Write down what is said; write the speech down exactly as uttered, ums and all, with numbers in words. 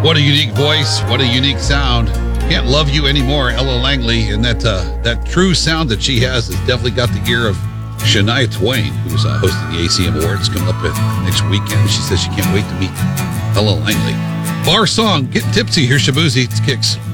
What a unique voice. What a unique sound. Can't love you anymore, Ella Langley. And that uh, that true sound that she has has definitely got the ear of Shania Twain, who's uh, hosting the A C M Awards coming up next weekend. She says she can't wait to meet Ella Langley. Bar song, Getting Tipsy. Here's Shabuzi. It's Kicks.